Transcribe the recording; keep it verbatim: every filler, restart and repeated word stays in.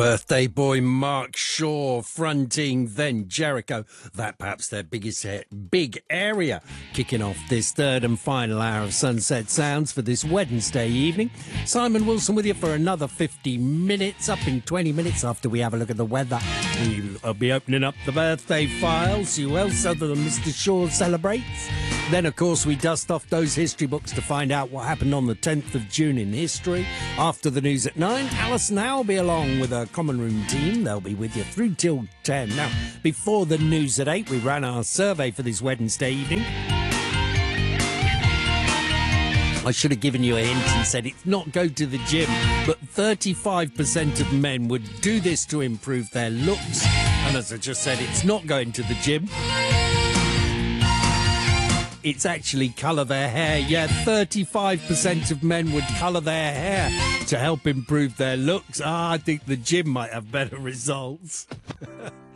Birthday boy Mark Shaw fronting Then Jericho. That perhaps their biggest hit, Big Area, kicking off this third and final hour of Sunset Sounds for this Wednesday evening. Simon Wilson with you for another fifty minutes, up in twenty minutes after we have a look at the weather. We'll be opening up the birthday files. Who else other than Mister Shaw celebrates? Then, of course, we dust off those history books to find out what happened on the tenth of June in history. After the news at nine, Alison Howe will be along with a Common Room team. They'll be with you through till ten. Now, before the news at eight, we ran our survey for this Wednesday evening. I should have given you a hint and said it's not go to the gym, but thirty-five percent of men would do this to improve their looks. And as I just said, it's not going to the gym. It's actually colour their hair. Yeah, thirty-five percent of men would colour their hair to help improve their looks. Ah, I think the gym might have better results.